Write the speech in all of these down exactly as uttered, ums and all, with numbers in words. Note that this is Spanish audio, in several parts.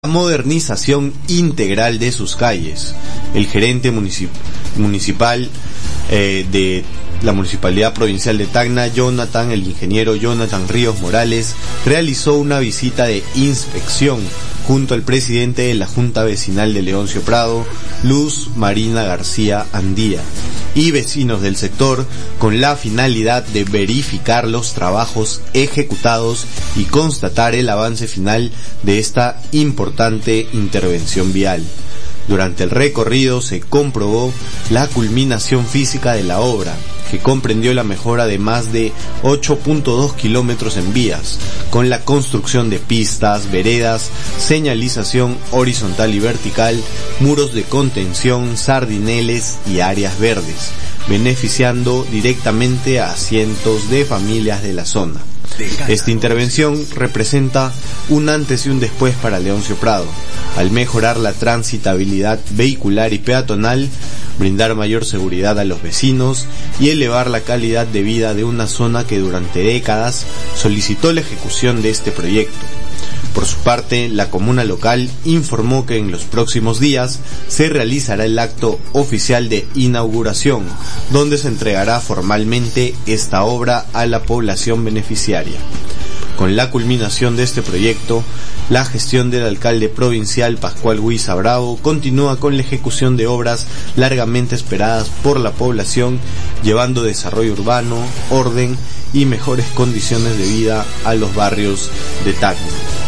modernización integral de sus calles. El gerente municip- municipal eh, de la Municipalidad Provincial de Tacna, Jonathan, el ingeniero Jonathan Ríos Morales, realizó una visita de inspección junto al presidente de la Junta Vecinal de Leoncio Prado, Luz Marina García Andía, y vecinos del sector, con la finalidad de verificar los trabajos ejecutados y constatar el avance final de esta importante intervención vial. Durante el recorrido se comprobó la culminación física de la obra, que comprendió la mejora de más de ocho punto dos kilómetros en vías, con la construcción de pistas, veredas, señalización horizontal y vertical, muros de contención, sardineles y áreas verdes, beneficiando directamente a cientos de familias de la zona. Esta intervención representa un antes y un después para Leoncio Prado, al mejorar la transitabilidad vehicular y peatonal, brindar mayor seguridad a los vecinos y elevar la calidad de vida de una zona que durante décadas solicitó la ejecución de este proyecto. Por su parte, la comuna local informó que en los próximos días se realizará el acto oficial de inauguración, donde se entregará formalmente esta obra a la población beneficiaria. Con la culminación de este proyecto, la gestión del alcalde provincial Pascual Huiza Bravo continúa con la ejecución de obras largamente esperadas por la población, llevando desarrollo urbano, orden y mejores condiciones de vida a los barrios de Tacna.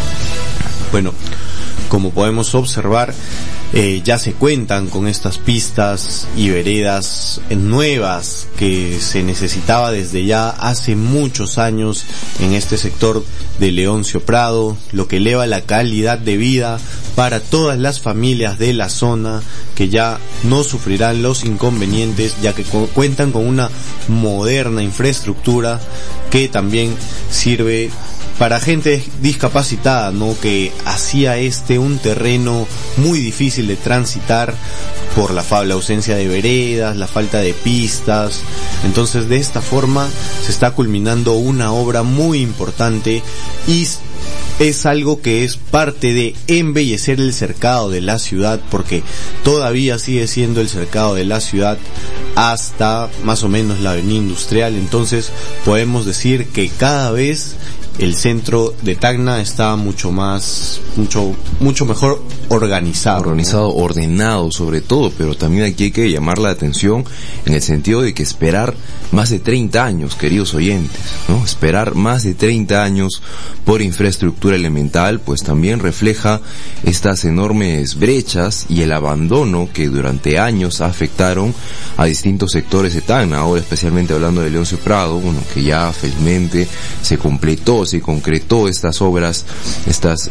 Bueno, como podemos observar, eh, ya se cuentan con estas pistas y veredas nuevas que se necesitaba desde ya hace muchos años en este sector de Leoncio Prado, lo que eleva la calidad de vida para todas las familias de la zona, que ya no sufrirán los inconvenientes, ya que cu- cuentan con una moderna infraestructura que también sirve para gente discapacitada, ¿no?, que hacía este un terreno muy difícil de transitar por la, fa- la ausencia de veredas, la falta de pistas. Entonces, de esta forma se está culminando una obra muy importante y es algo que es parte de embellecer el cercado de la ciudad, porque todavía sigue siendo el cercado de la ciudad hasta más o menos la avenida industrial. Entonces podemos decir que cada vez el centro de Tacna está mucho más, mucho, mucho mejor organizado. Organizado, ¿no? Ordenado sobre todo, pero también aquí hay que llamar la atención en el sentido de que esperar más de treinta años, queridos oyentes, ¿no? Esperar más de treinta años por infraestructura elemental, pues también refleja estas enormes brechas y el abandono que durante años afectaron a distintos sectores de Tacna. Ahora, especialmente hablando de Leoncio Prado, bueno, que ya felizmente se completó, se concretó estas obras, estas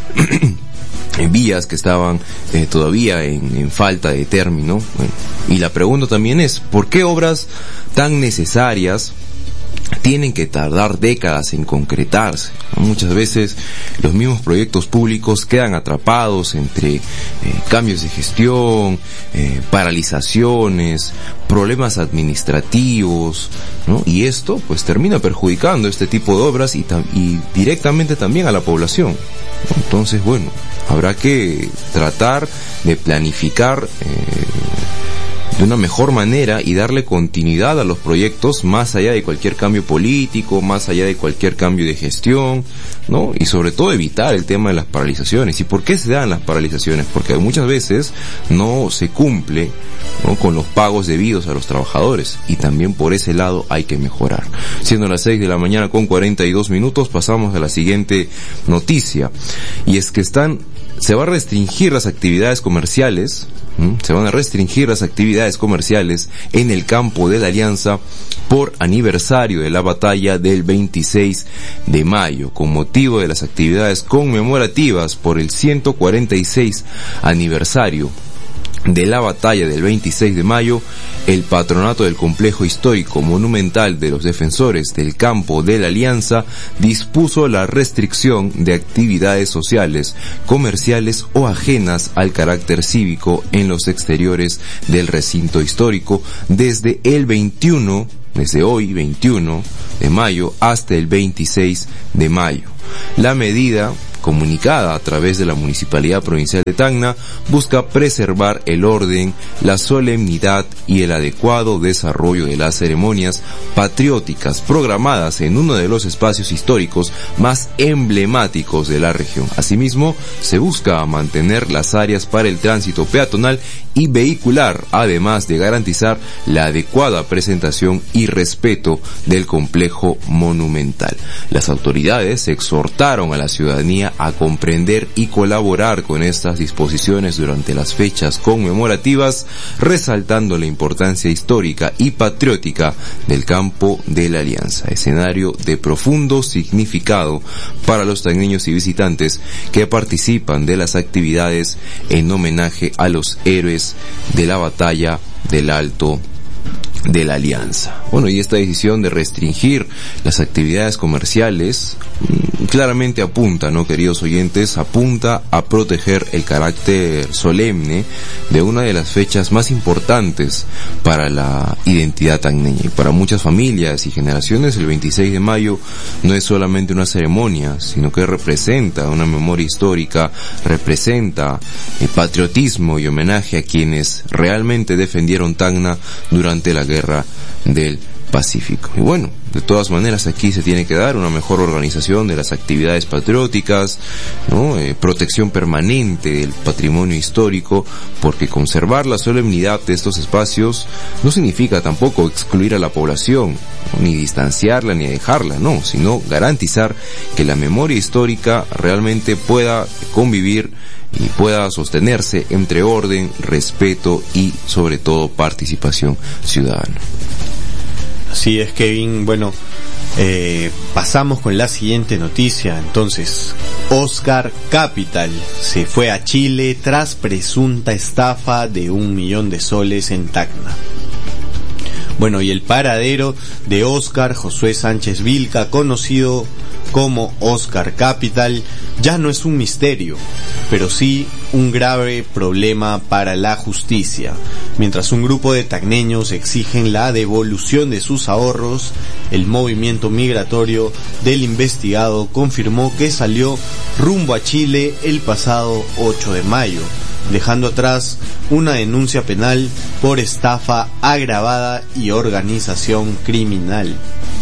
vías que estaban eh, todavía en, en falta de término. Bueno, y la pregunta también es, ¿por qué obras tan necesarias tienen que tardar décadas en concretarse? Muchas veces los mismos proyectos públicos quedan atrapados entre eh, cambios de gestión, eh, paralizaciones, problemas administrativos, ¿no? Y esto pues termina perjudicando este tipo de obras y, tam- y directamente también a la población, ¿no? Entonces, bueno, habrá que tratar de planificar eh, de una mejor manera y darle continuidad a los proyectos más allá de cualquier cambio político, más allá de cualquier cambio de gestión, ¿no? Y sobre todo evitar el tema de las paralizaciones. ¿Y por qué se dan las paralizaciones? Porque muchas veces no se cumple, ¿no?, con los pagos debidos a los trabajadores, y también por ese lado hay que mejorar. Siendo las seis de la mañana con cuarenta y dos minutos, pasamos a la siguiente noticia, y es que están se va a restringir las actividades comerciales, ¿m? se van a restringir las actividades comerciales en el campo de la Alianza por aniversario de la batalla del veintiséis de mayo, con motivo de las actividades conmemorativas por el ciento cuarenta y seis aniversario de la batalla del veintiséis de mayo. El patronato del complejo histórico monumental de los defensores del campo de la Alianza dispuso la restricción de actividades sociales, comerciales o ajenas al carácter cívico en los exteriores del recinto histórico desde el veintiuno, desde hoy veintiuno de mayo hasta el veintiséis de mayo. La medida comunicada a través de la Municipalidad Provincial de Tacna, busca preservar el orden, la solemnidad y el adecuado desarrollo de las ceremonias patrióticas programadas en uno de los espacios históricos más emblemáticos de la región. Asimismo, se busca mantener las áreas para el tránsito peatonal y vehicular, además de garantizar la adecuada presentación y respeto del complejo monumental. Las autoridades exhortaron a la ciudadanía a comprender y colaborar con estas disposiciones durante las fechas conmemorativas, resaltando la importancia histórica y patriótica del Campo de la Alianza, escenario de profundo significado para los tacneños y visitantes que participan de las actividades en homenaje a los héroes de la batalla del Alto de la Alianza. Bueno, y esta decisión de restringir las actividades comerciales mmm, claramente apunta, ¿no, queridos oyentes? Apunta a proteger el carácter solemne de una de las fechas más importantes para la identidad tacneña. Y para muchas familias y generaciones, el veintiséis de mayo no es solamente una ceremonia, sino que representa una memoria histórica, representa el patriotismo y homenaje a quienes realmente defendieron Tacna durante la guerra del Pacífico. Y bueno, de todas maneras aquí se tiene que dar una mejor organización de las actividades patrióticas, ¿no? Eh, protección permanente del patrimonio histórico, porque conservar la solemnidad de estos espacios no significa tampoco excluir a la población, ¿no? Ni distanciarla ni dejarla, no, sino garantizar que la memoria histórica realmente pueda convivir y pueda sostenerse entre orden, respeto y sobre todo participación ciudadana. Así es, Kevin. Bueno, eh, pasamos con la siguiente noticia. Entonces, Oscar Capital se fue a Chile tras presunta estafa de un millón de soles en Tacna. Bueno, y el paradero de Oscar Josué Sánchez Vilca, conocido como Oscar Capital, ya no es un misterio, pero sí un grave problema para la justicia. Mientras un grupo de tacneños exigen la devolución de sus ahorros, el movimiento migratorio del investigado confirmó que salió rumbo a Chile el pasado ocho de mayo, dejando atrás una denuncia penal por estafa agravada y organización criminal.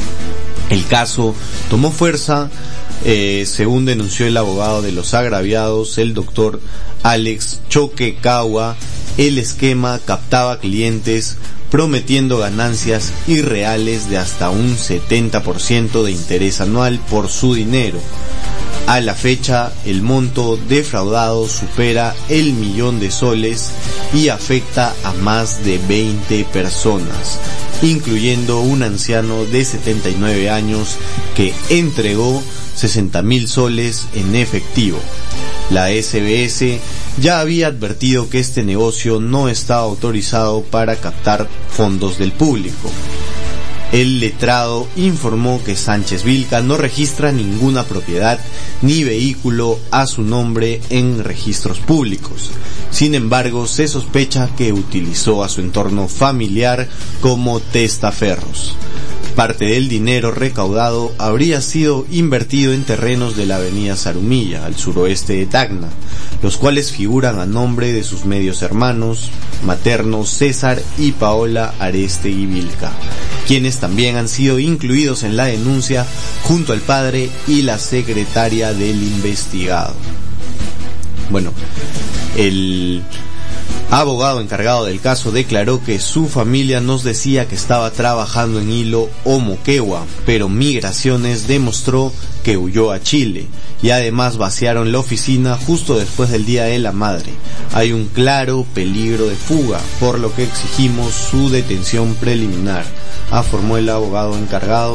El caso tomó fuerza, eh, según denunció el abogado de los agraviados, el doctor Alex Choquecagua. El esquema captaba clientes prometiendo ganancias irreales de hasta un setenta por ciento de interés anual por su dinero. A la fecha, el monto defraudado supera el millón de soles y afecta a más de veinte personas, incluyendo un anciano de setenta y nueve años que entregó sesenta mil soles en efectivo. La S B S ya había advertido que este negocio no estaba autorizado para captar fondos del público. El letrado informó que Sánchez Vilca no registra ninguna propiedad ni vehículo a su nombre en registros públicos. Sin embargo, se sospecha que utilizó a su entorno familiar como testaferros. Parte del dinero recaudado habría sido invertido en terrenos de la avenida Zarumilla, al suroeste de Tacna, los cuales figuran a nombre de sus medios hermanos maternos César y Paola Arestegui Vilca, quienes también han sido incluidos en la denuncia junto al padre y la secretaria del investigado. Bueno, el abogado encargado del caso declaró que su familia nos decía que estaba trabajando en Hilo o Moquegua, pero Migraciones demostró que huyó a Chile y además vaciaron la oficina justo después del Día de la Madre. Hay un claro peligro de fuga, por lo que exigimos su detención preliminar, afirmó el abogado encargado.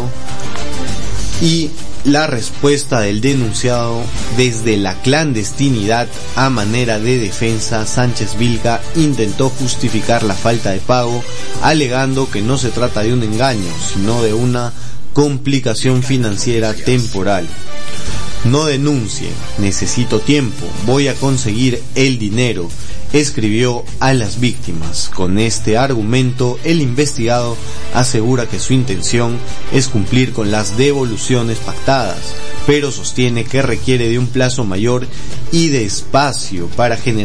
Y la respuesta del denunciado: desde la clandestinidad, a manera de defensa, Sánchez Vilca intentó justificar la falta de pago, alegando que no se trata de un engaño, sino de una complicación financiera temporal. No denuncien, necesito tiempo, voy a conseguir el dinero, escribió a las víctimas. Con este argumento, el investigado asegura que su intención es cumplir con las devoluciones pactadas, pero sostiene que requiere de un plazo mayor y de espacio para generar